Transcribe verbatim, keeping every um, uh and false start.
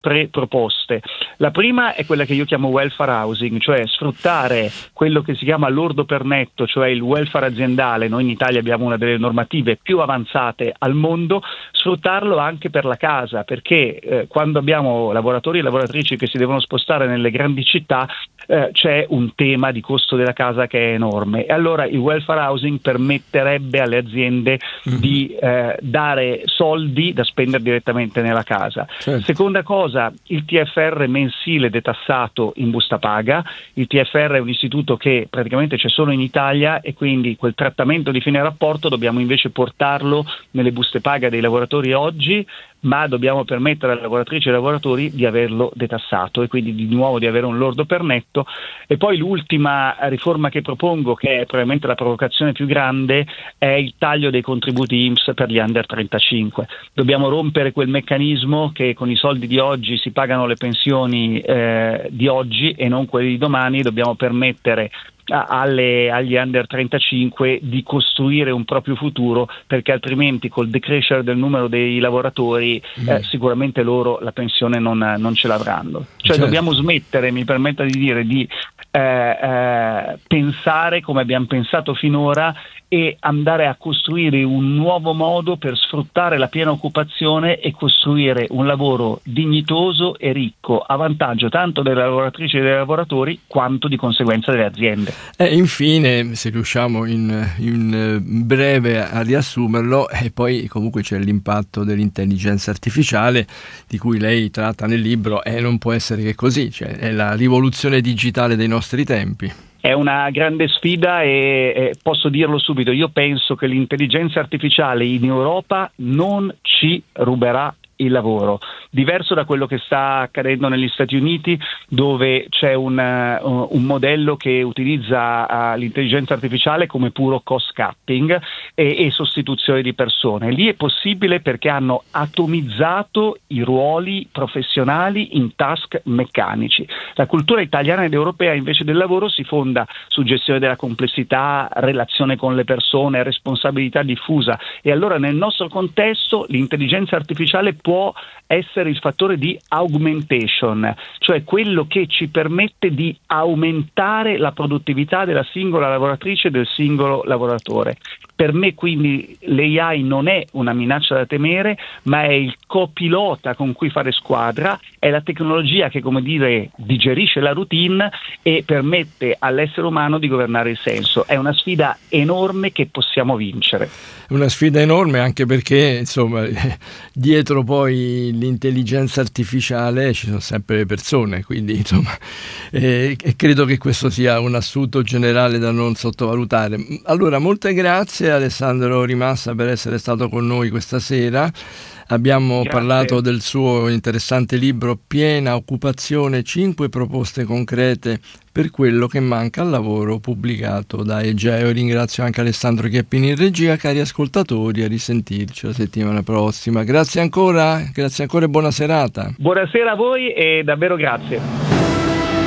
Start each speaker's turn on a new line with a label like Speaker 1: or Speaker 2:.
Speaker 1: tre proposte. La prima è quella che io chiamo welfare housing, cioè sfruttare quello che si chiama lordo per netto, cioè il welfare aziendale. Noi in Italia abbiamo una delle normative più avanzate al mondo, sfruttarlo anche per la casa, perché eh, quando abbiamo lavoratori e lavoratrici che si devono spostare nelle grandi città eh, c'è un tema di costo della casa che è enorme, e allora il welfare housing permetterebbe alle aziende mm-hmm. di eh, dare soldi da spendere direttamente nella casa. Certo. Seconda cosa, il T F R mensile detassato in busta paga. Il T F R è un istituto che praticamente c'è solo in Italia, e quindi quel trattamento di fine rapporto dobbiamo invece portarlo nelle buste paga dei lavoratori oggi, ma dobbiamo permettere alle lavoratrici e ai lavoratori di averlo detassato, e quindi di nuovo di avere un lordo per netto. E poi l'ultima riforma che propongo, che è probabilmente la provocazione più grande, è il taglio dei contributi I N P S per gli under trentacinque. Dobbiamo rompere quel meccanismo che con i soldi di oggi si pagano le pensioni eh, di oggi e non quelle di domani. Dobbiamo permettere Alle, agli under trentacinque di costruire un proprio futuro, perché altrimenti col decrescere del numero dei lavoratori mm. eh, sicuramente loro la pensione non, non ce l'avranno. Cioè certo. Dobbiamo smettere, mi permetta di dire, di eh, eh, pensare come abbiamo pensato finora e andare a costruire un nuovo modo per sfruttare la piena occupazione e costruire un lavoro dignitoso e ricco, a vantaggio tanto delle lavoratrici e dei lavoratori quanto di conseguenza delle aziende.
Speaker 2: E infine, se riusciamo in, in breve a riassumerlo, e poi comunque c'è l'impatto dell'intelligenza artificiale di cui lei tratta nel libro, e non può essere che così, cioè è la rivoluzione digitale dei nostri tempi.
Speaker 1: È una grande sfida e eh, posso dirlo subito, io penso che l'intelligenza artificiale in Europa non ci ruberà il lavoro, diverso da quello che sta accadendo negli Stati Uniti, dove c'è un, uh, un modello che utilizza uh, l'intelligenza artificiale come puro cost cutting e, e sostituzione di persone. Lì è possibile perché hanno atomizzato i ruoli professionali in task meccanici. La cultura italiana ed europea invece del lavoro si fonda su gestione della complessità, relazione con le persone, responsabilità diffusa, e allora nel nostro contesto l'intelligenza artificiale può essere il fattore di augmentation, cioè quello che ci permette di aumentare la produttività della singola lavoratrice e del singolo lavoratore. Per me quindi l'A I non è una minaccia da temere, ma è il copilota con cui fare squadra, è la tecnologia che, come dire, digerisce la routine e permette all'essere umano di governare il senso. È una sfida enorme che possiamo vincere.
Speaker 2: Una sfida enorme anche perché, insomma, dietro poi l'intelligenza artificiale ci sono sempre le persone, quindi insomma, eh, credo che questo sia un assunto generale da non sottovalutare. Allora, molte grazie Alessandro Rimassa per essere stato con noi questa sera. Abbiamo Grazie. parlato del suo interessante libro Piena Occupazione, cinque proposte concrete per quello che manca al lavoro, pubblicato da Egeo. Ringrazio anche Alessandro Chiappini in regia. Cari ascoltatori, a risentirci la settimana prossima. Grazie ancora, grazie ancora e buona serata.
Speaker 1: Buonasera a voi e davvero grazie.